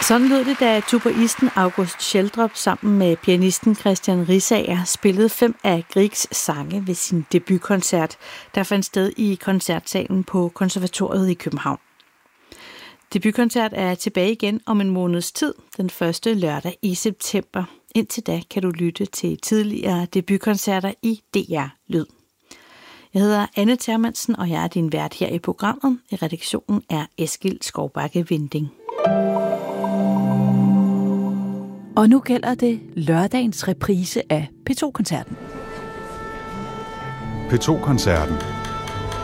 Sådan lød det, da tubaisten August Schjeldrup sammen med pianisten Christian Risager spillede 5 af Griegs sange ved sin debutkoncert, der fandt sted i koncertsalen på Konservatoriet i København. Debutkoncert er tilbage igen om en måneds tid, den første lørdag i september. Indtil da kan du lytte til tidligere debutkoncerter i DR Lyd. Jeg hedder Anne Thermansen, og jeg er din vært her i programmet. I redaktionen er Eskild Skovbakke Vinding. Og nu gælder det lørdagens reprise af P2-koncerten. P2-koncerten